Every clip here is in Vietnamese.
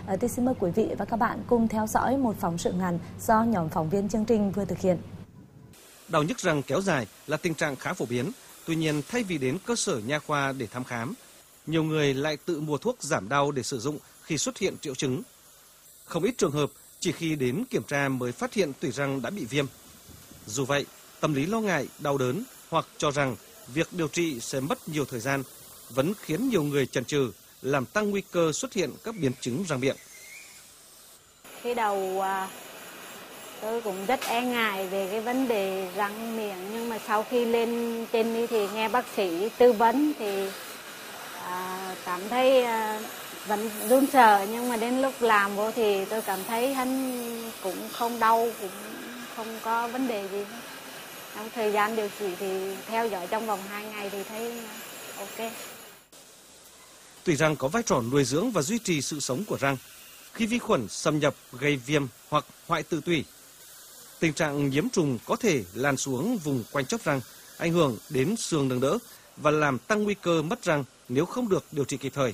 Tôi xin mời quý vị và các bạn cùng theo dõi một phóng sự ngắn do nhóm phóng viên chương trình vừa thực hiện. Đau nhức răng kéo dài là tình trạng khá phổ biến. Tuy nhiên, thay vì đến cơ sở nha khoa để thăm khám, nhiều người lại tự mua thuốc giảm đau để sử dụng khi xuất hiện triệu chứng. Không ít trường hợp chỉ khi đến kiểm tra mới phát hiện tủy răng đã bị viêm. Dù vậy, tâm lý lo ngại, đau đớn hoặc cho rằng việc điều trị sẽ mất nhiều thời gian vẫn khiến nhiều người chần chừ, làm tăng nguy cơ xuất hiện các biến chứng răng miệng. Khi đầu tôi cũng rất e ngại về cái vấn đề răng miệng, nhưng mà sau khi lên trên đi thì nghe bác sĩ tư vấn thì cảm thấy vẫn run sợ, nhưng mà đến lúc làm vô thì tôi cảm thấy hắn cũng không đau, cũng không có vấn đề gì. Trong thời gian điều trị thì theo dõi trong vòng 2 ngày thì thấy ok. Tủy răng có vai trò nuôi dưỡng và duy trì sự sống của răng. Khi vi khuẩn xâm nhập gây viêm hoặc hoại tử tủy, tình trạng nhiễm trùng có thể lan xuống vùng quanh chóp răng, ảnh hưởng đến xương nâng đỡ và làm tăng nguy cơ mất răng nếu không được điều trị kịp thời.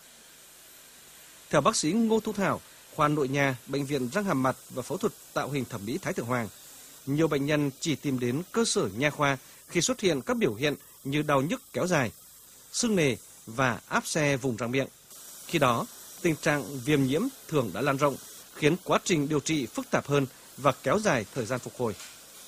Theo bác sĩ Ngô Thu Thảo, khoa nội nha, Bệnh viện Răng Hàm Mặt và Phẫu thuật Tạo hình Thẩm mỹ Thái Thượng Hoàng, nhiều bệnh nhân chỉ tìm đến cơ sở nha khoa khi xuất hiện các biểu hiện như đau nhức kéo dài, sưng nề và áp xe vùng răng miệng. Khi đó, tình trạng viêm nhiễm thường đã lan rộng, khiến quá trình điều trị phức tạp hơn và kéo dài thời gian phục hồi.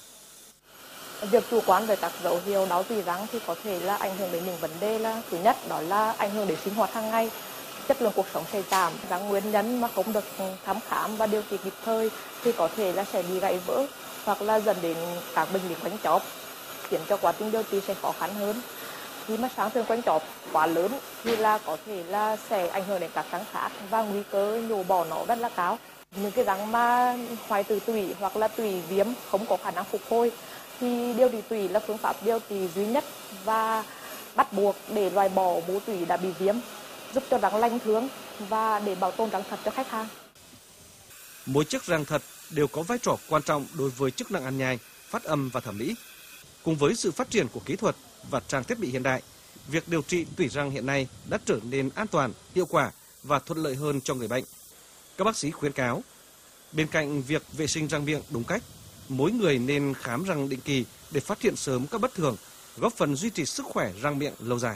Việc chủ quan về các dấu hiệu đau tủy răng thì có thể là ảnh hưởng đến những vấn đề là thứ nhất đó là ảnh hưởng đến sinh hoạt hàng ngày, chất lượng cuộc sống sẽ giảm. Các nguyên nhân mà không được thăm khám và điều trị kịp thời thì có thể là sẽ bị gãy vỡ hoặc là dẫn đến các bệnh lý quanh chóp, khiến cho quá trình điều trị sẽ khó khăn hơn. Khi mà sang thương quanh chóp quá lớn thì là có thể là sẽ ảnh hưởng đến các răng khác và nguy cơ nhổ bỏ nó rất là cao. Những cái răng mà hoại tử tủy hoặc là tủy viêm không có khả năng phục hồi thì điều trị tủy là phương pháp điều trị duy nhất và bắt buộc để loại bỏ mô tủy đã bị viêm, giúp cho răng lành thương và để bảo tồn răng thật cho khách hàng. Mỗi chiếc răng thật đều có vai trò quan trọng đối với chức năng ăn nhai, phát âm và thẩm mỹ. Cùng với sự phát triển của kỹ thuật và trang thiết bị hiện đại, việc điều trị tủy răng hiện nay đã trở nên an toàn, hiệu quả và thuận lợi hơn cho người bệnh. Các bác sĩ khuyến cáo, bên cạnh việc vệ sinh răng miệng đúng cách, mỗi người nên khám răng định kỳ để phát hiện sớm các bất thường, góp phần duy trì sức khỏe răng miệng lâu dài.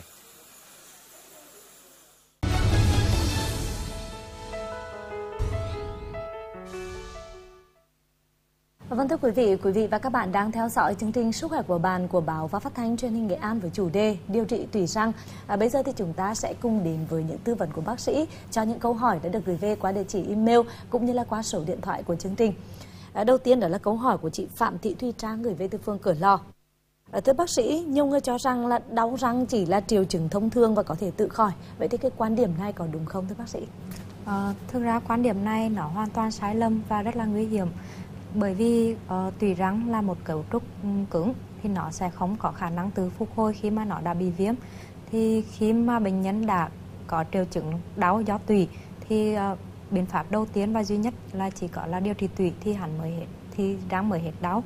Vâng, thưa quý vị và các bạn đang theo dõi chương trình Sức khỏe của bạn của Báo và Phát thanh Truyền hình Nghệ An với chủ đề điều trị tủy răng. Bây giờ thì chúng ta sẽ cùng đến với những tư vấn của bác sĩ cho những câu hỏi đã được gửi về qua địa chỉ email cũng như là qua số điện thoại của chương trình. Đầu tiên đó là câu hỏi của chị Phạm Thị Thùy Trang gửi về từ phường Cửa Lò. Thưa bác sĩ, nhiều người cho rằng là đau răng chỉ là triệu chứng thông thường và có thể tự khỏi. Vậy thì cái quan điểm này có đúng không thưa bác sĩ? Thực ra quan điểm này nó hoàn toàn sai lầm và rất là nguy hiểm. Bởi vì tủy răng là một cấu trúc cứng thì nó sẽ không có khả năng tự phục hồi khi mà nó đã bị viêm. Thì khi mà bệnh nhân đã có triệu chứng đau do tủy thì biện pháp đầu tiên và duy nhất là chỉ có là điều trị tủy thì răng mới hết đau.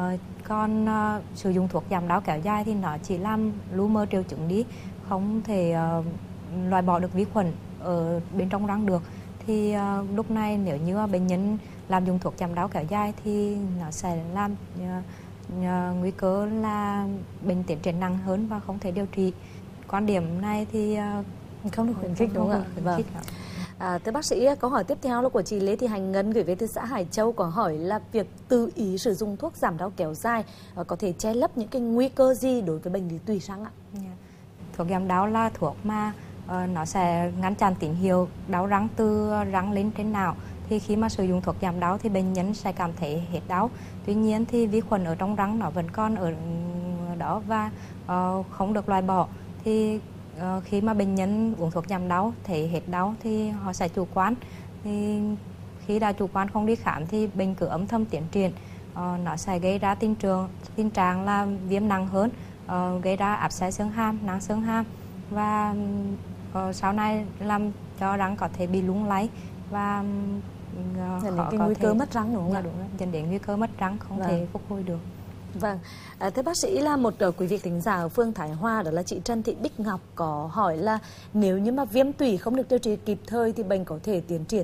Còn sử dụng thuốc giảm đau kéo dài thì nó chỉ làm lu mờ triệu chứng đi, không thể loại bỏ được vi khuẩn ở bên trong răng được. Thì lúc này nếu như bệnh nhân làm dùng thuốc giảm đau kéo dài thì nó sẽ làm nguy cơ là bệnh tiến triển nặng hơn và không thể điều trị. Quan điểm này thì không được khuyến khích đúng không ạ? Vâng. Thưa bác sĩ, câu hỏi tiếp theo là của chị Lê Thị Hành Ngân gửi về từ xã Hải Châu, có hỏi là việc tự ý sử dụng thuốc giảm đau kéo dài có thể che lấp những cái nguy cơ gì đối với bệnh lý tủy răng ạ? Thuốc giảm đau là thuốc mà nó sẽ ngăn chặn tín hiệu đau răng từ răng lên trên não. Thì khi mà sử dụng thuốc giảm đau thì bệnh nhân sẽ cảm thấy hết đau. Tuy nhiên thì vi khuẩn ở trong răng nó vẫn còn ở đó và không được loại bỏ. Thì khi mà bệnh nhân uống thuốc giảm đau thấy hết đau thì họ sẽ chủ quan. Thì khi đã chủ quan không đi khám thì bệnh cứ âm thầm tiến triển. Nó sẽ gây ra tình trạng là viêm nặng hơn, gây ra áp xe xương hàm, nang xương hàm và sau này làm cho răng có thể bị lung lay và dẫn đến cái nguy cơ mất răng đúng không ạ? Đúng rồi, dẫn đến nguy cơ mất răng không thể phục hồi được. Vâng, thưa bác sĩ là một quý vị thính giả ở phường Thái Hòa đó là chị Trần Thị Bích Ngọc có hỏi là nếu như mà viêm tủy không được điều trị kịp thời thì bệnh có thể tiến triển